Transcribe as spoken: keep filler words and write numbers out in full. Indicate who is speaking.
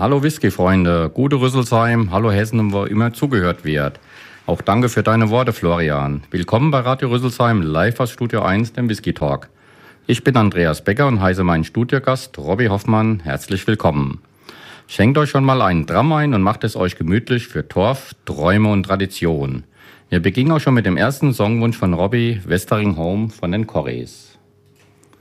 Speaker 1: Hallo Whisky-Freunde, gute Rüsselsheim, hallo Hessen, wo immer zugehört wird. Auch danke für deine Worte, Florian. Willkommen bei Radio Rüsselsheim, live aus Studio eins, dem Whisky Talk. Ich bin Andreas Becker und heiße meinen Studiogast Robby Hoffmann herzlich willkommen. Schenkt euch schon mal einen Dram ein und macht es euch gemütlich für Torf, Träume und Tradition. Wir beginnen auch schon mit dem ersten Songwunsch von Robby, Westering Home von den Corries.